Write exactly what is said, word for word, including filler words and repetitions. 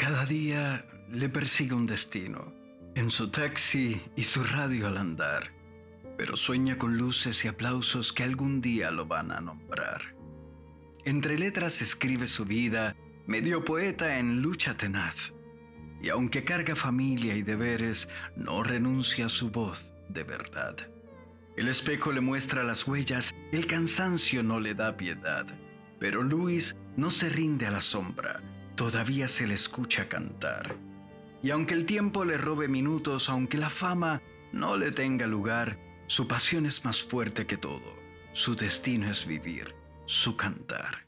Cada día le persigue un destino, en su taxi y su radio al andar, pero sueña con luces y aplausos que algún día lo van a nombrar. Entre letras escribe su vida, medio poeta en lucha tenaz, y aunque carga familia y deberes, no renuncia a su voz de verdad. El espejo le muestra las huellas, el cansancio no le da piedad, pero Luis no se rinde a la sombra, todavía se le escucha cantar. Y aunque el tiempo le robe minutos, aunque la fama no le tenga lugar, su pasión es más fuerte que todo, su destino es vivir, su cantar.